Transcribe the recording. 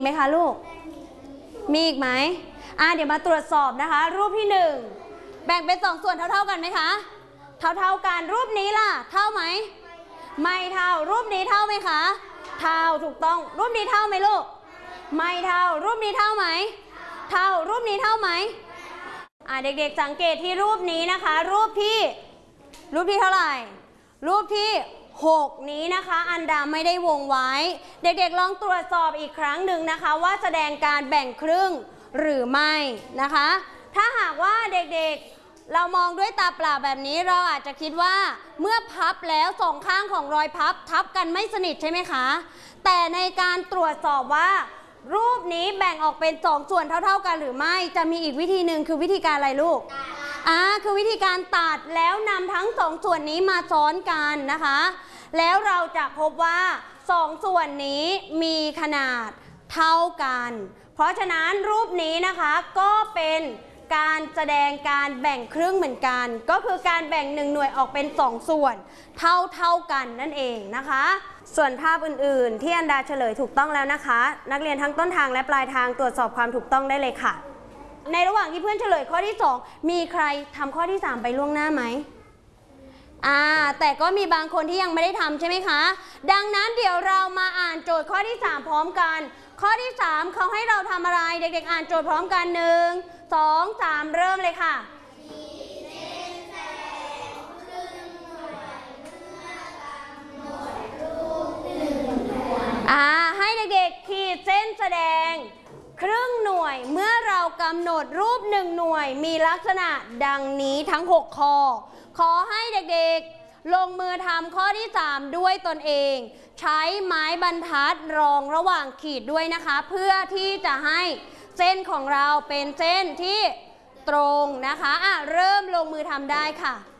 ไหมคะลูกมีอีกไหมเดี๋ยวมาตรวจสอบนะคะรูปที่1แบ่งเป็น2ส่วนเท่าๆกันไหมคะเท่ากันรูปนี้ล่ะเท่าไหมไม่เท่ารูปนี้เท่าไหมคะเท่าถูกต้องรูปนี้เท่าไหมลูกไม่เท่ารูปนี้เท่าไหมเท่ารูปนี้เท่าไหมเด็กๆสังเกตที่รูปนี้นะคะรูปที่เท่าไหร่รูปที่6นี้นะคะอันดาไม่ได้วงไว้เด็กๆลองตรวจสอบอีกครั้งหนึ่งนะคะว่าแสดงการแบ่งครึ่งหรือไม่นะคะถ้าหากว่าเด็กๆเรามองด้วยตาเปล่าแบบนี้เราอาจจะคิดว่าเมื่อพับแล้วสองข้างของรอยพับทับกันไม่สนิทใช่ไหมคะแต่ในการตรวจสอบว่ารูปนี้แบ่งออกเป็น2ส่วนเท่าๆกันหรือไม่จะมีอีกวิธีหนึ่งคือวิธีการอะไรลูกคือวิธีการตัดแล้วนำทั้ง2ส่วนนี้มาซ้อนกันนะคะแล้วเราจะพบว่า2ส่วนนี้มีขนาดเท่ากันเพราะฉะนั้นรูปนี้นะคะก็เป็นการแสดงการแบ่งครึ่งเหมือนกันก็คือการแบ่ง1หน่วยออกเป็น2ส่วนเท่ากันนั่นเองนะคะส่วนภาพอื่นๆที่อันดาเฉลยถูกต้องแล้วนะคะนักเรียนทั้งต้นทางและปลายทางตรวจสอบความถูกต้องได้เลยค่ะในระหว่างที่เพื่อนเฉลยข้อที่2มีใครทำข้อที่3ไปล่วงหน้าไหมแต่ก็มีบางคนที่ยังไม่ได้ทำใช่ไหมคะดังนั้นเดี๋ยวเรามาอ่านโจทย์ข้อที่3พร้อมกันข้อที่3เขาให้เราทำอะไรเด็กๆอ่านโจทย์พร้อมกัน1 2 3เริ่มเลยค่ะให้เด็กๆขีดเส้นแสดงครึ่งหน่วยเมื่อเรากำหนดรูป1หน่วยมีลักษณะดังนี้ทั้ง6ข้อขอให้เด็กๆลงมือทำข้อที่3ด้วยตนเองใช้ไม้บรรทัดรองระหว่างขีดด้วยนะคะเพื่อที่จะให้เส้นของเราเป็นเส้นที่ตรงนะคะเริ่มลงมือทำได้ค่ะ